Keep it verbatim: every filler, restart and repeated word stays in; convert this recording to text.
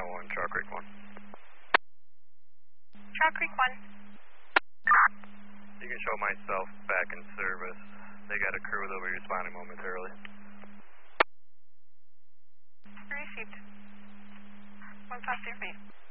nine one, Chalk Creek one. Chalk Creek one. You can show myself back in service. They got a crew that will be responding momentarily. Received. One positive eight.